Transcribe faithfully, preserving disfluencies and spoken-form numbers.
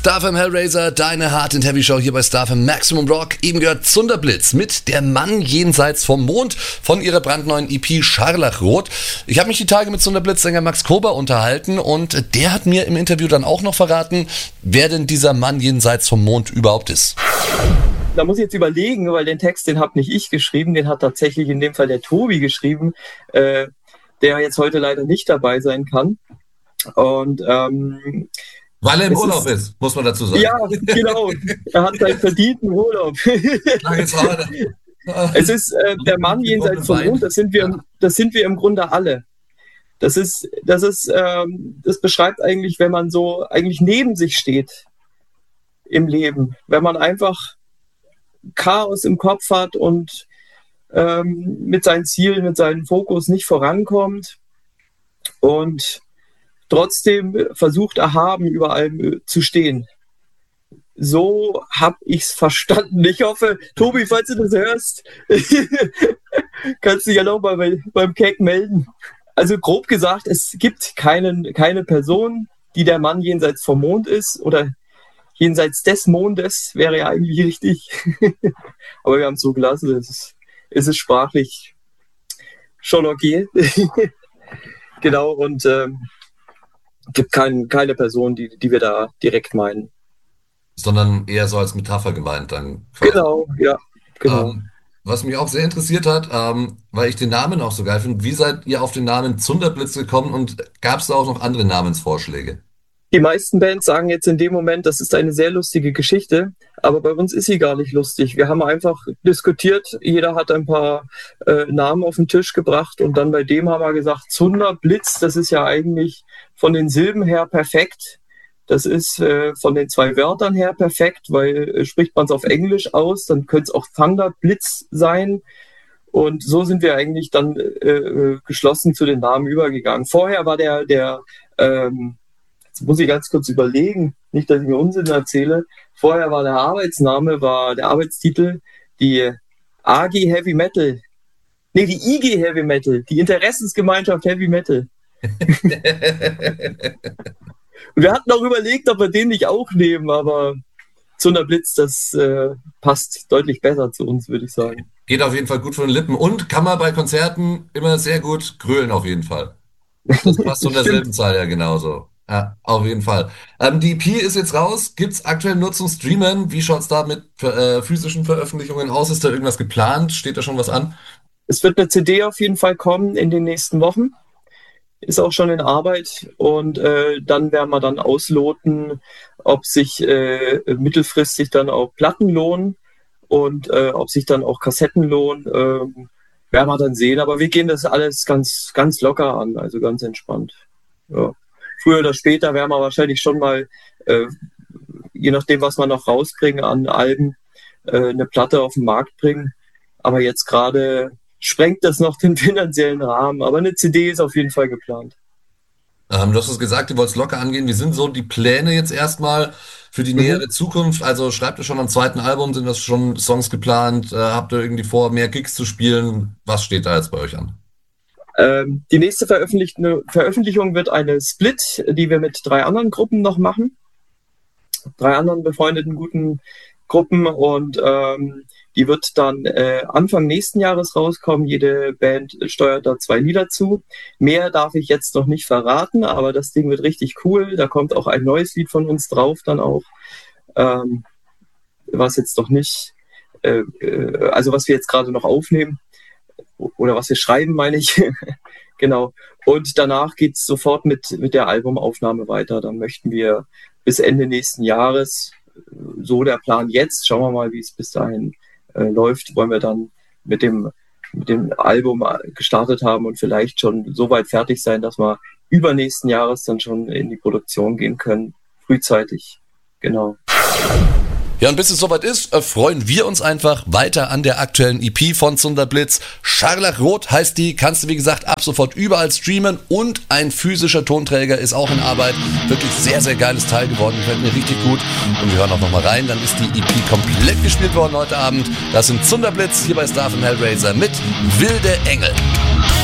StarFM Hellraiser, deine Hard and Heavy Show hier bei StarFM Maximum Rock. Eben gehört Zunderblitz mit Der Mann jenseits vom Mond von ihrer brandneuen E P Scharlachrot. Ich habe mich die Tage mit Zunderblitz-Sänger Max Kober unterhalten und der hat mir im Interview dann auch noch verraten, wer denn dieser Mann jenseits vom Mond überhaupt ist. Da muss ich jetzt überlegen, weil den Text, den habe nicht ich geschrieben, den hat tatsächlich in dem Fall der Tobi geschrieben, äh, der jetzt heute leider nicht dabei sein kann. Und ähm, Weil er im Urlaub ist, ist, muss man dazu sagen. Ja, genau. Er hat seinen verdienten Urlaub. Es ist äh, der Mann jenseits vom Mond, das sind wir, das sind wir im Grunde alle. Das ist, das ist, ähm, das beschreibt eigentlich, wenn man so eigentlich neben sich steht im Leben. Wenn man einfach Chaos im Kopf hat und ähm, mit seinen Zielen, mit seinem Fokus nicht vorankommt und trotzdem versucht erhaben über allem zu stehen. So habe ich es verstanden. Ich hoffe, Tobi, falls du das hörst, kannst du dich ja noch mal bei, beim Keck melden. Also grob gesagt, es gibt keinen, keine Person, die der Mann jenseits vom Mond ist oder jenseits des Mondes, wäre ja eigentlich richtig. Aber wir haben es so gelassen, es ist, es ist sprachlich schon okay. Genau, und ähm, gibt kein, keine Person, die, die wir da direkt meinen. Sondern eher so als Metapher gemeint dann. Quasi. Genau, ja, genau. Ähm, was mich auch sehr interessiert hat, ähm, weil ich den Namen auch so geil finde, wie seid ihr auf den Namen Zunderblitz gekommen und gab es da auch noch andere Namensvorschläge? Die meisten Bands sagen jetzt in dem Moment, das ist eine sehr lustige Geschichte, aber bei uns ist sie gar nicht lustig. Wir haben einfach diskutiert, jeder hat ein paar äh, Namen auf den Tisch gebracht und dann bei dem haben wir gesagt, Zunderblitz, das ist ja eigentlich von den Silben her perfekt. Das ist äh, von den zwei Wörtern her perfekt, weil äh, spricht man es auf Englisch aus, dann könnte es auch Thunderblitz sein. Und so sind wir eigentlich dann äh, geschlossen zu den Namen übergegangen. Vorher war der, der ähm, jetzt muss ich ganz kurz überlegen, nicht, dass ich mir Unsinn erzähle. Vorher war der Arbeitsname, war der Arbeitstitel die A G Heavy Metal. Nee, die I G Heavy Metal, die Interessensgemeinschaft Heavy Metal. Und wir hatten auch überlegt, ob wir den nicht auch nehmen, aber Zunderblitz, das äh, passt deutlich besser zu uns, würde ich sagen. Geht auf jeden Fall gut von den Lippen und kann man bei Konzerten immer sehr gut grölen auf jeden Fall. Das passt von derselben Zahl ja genauso. Ja, auf jeden Fall. Ähm, die E P ist jetzt raus. Gibt es aktuell nur zum Streamen? Wie schaut es da mit äh, physischen Veröffentlichungen aus? Ist da irgendwas geplant? Steht da schon was an? Es wird eine C D auf jeden Fall kommen in den nächsten Wochen. Ist auch schon in Arbeit. Und äh, dann werden wir dann ausloten, ob sich äh, mittelfristig dann auch Platten lohnen und äh, ob sich dann auch Kassetten lohnen. Äh, werden wir dann sehen. Aber wir gehen das alles ganz, ganz locker an, also ganz entspannt. Ja. Früher oder später werden wir wahrscheinlich schon mal, äh, je nachdem, was wir noch rausbringen an Alben, äh, eine Platte auf den Markt bringen. Aber jetzt gerade sprengt das noch den finanziellen Rahmen. Aber eine C D ist auf jeden Fall geplant. Ähm, du hast es gesagt, du wolltest locker angehen. Wie sind so die Pläne jetzt erstmal für die nähere mhm. Zukunft? Also schreibt ihr schon am zweiten Album? Sind das schon Songs geplant? Äh, habt ihr irgendwie vor, mehr Gigs zu spielen? Was steht da jetzt bei euch an? Ähm, die nächste Veröffentlichung wird eine Split, die wir mit drei anderen Gruppen noch machen. Drei anderen befreundeten guten Gruppen und ähm, die wird dann äh, Anfang nächsten Jahres rauskommen. Jede Band steuert da zwei Lieder zu. Mehr darf ich jetzt noch nicht verraten, aber das Ding wird richtig cool. Da kommt auch ein neues Lied von uns drauf dann auch. Ähm, was jetzt noch nicht, äh, äh, also was wir jetzt gerade noch aufnehmen. Oder was wir schreiben, meine ich. Genau. Und danach geht es sofort mit, mit der Albumaufnahme weiter. Dann möchten wir bis Ende nächsten Jahres, so der Plan jetzt, schauen wir mal, wie es bis dahin äh, läuft, wollen wir dann mit dem, mit dem Album gestartet haben und vielleicht schon so weit fertig sein, dass wir übernächsten Jahres dann schon in die Produktion gehen können. Frühzeitig. Genau. Ja, und bis es soweit ist, freuen wir uns einfach weiter an der aktuellen E P von Zunderblitz. Scharlachrot heißt die, kannst du wie gesagt ab sofort überall streamen und ein physischer Tonträger ist auch in Arbeit. Wirklich sehr, sehr geiles Teil geworden, gefällt mir richtig gut. Und wir hören auch nochmal rein, dann ist die E P komplett gespielt worden heute Abend. Das sind Zunderblitz hier bei StarFM Hellraiser mit Wilde Engel.